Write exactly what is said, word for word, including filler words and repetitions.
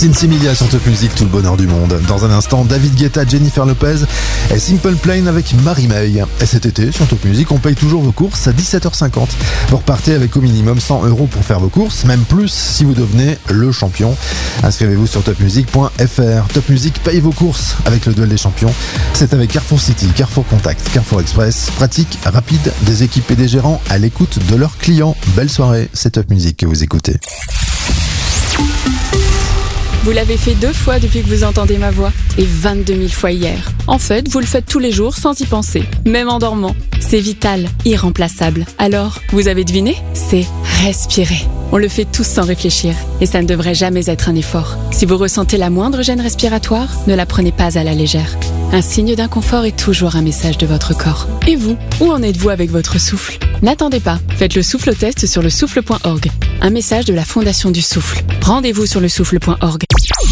Similia sur Top Music, tout le bonheur du monde. Dans un instant, David Guetta, Jennifer Lopez et Simple Plan avec Marie-May. Et cet été, sur Top Music, on paye toujours vos courses à dix-sept heures cinquante. Vous repartez avec au minimum cent euros pour faire vos courses, même plus si vous devenez le champion. Inscrivez-vous sur top music point f r. Top Music paye vos courses avec le duel des champions. C'est avec Carrefour City, Carrefour Contact, Carrefour Express. Pratique, rapide, des équipes et des gérants à l'écoute de leurs clients. Belle soirée, c'est Top Music que vous écoutez. Vous l'avez fait deux fois depuis que vous entendez ma voix et vingt-deux mille fois hier. En fait, vous le faites tous les jours sans y penser, même en dormant. C'est vital, irremplaçable. Alors, vous avez deviné ? C'est respirer. On le fait tous sans réfléchir et ça ne devrait jamais être un effort. Si vous ressentez la moindre gêne respiratoire, ne la prenez pas à la légère. Un signe d'inconfort est toujours un message de votre corps. Et vous, où en êtes-vous avec votre souffle ? N'attendez pas, faites le souffle test sur le souffle point org. Un message de la Fondation du Souffle. Rendez-vous sur le souffle point org.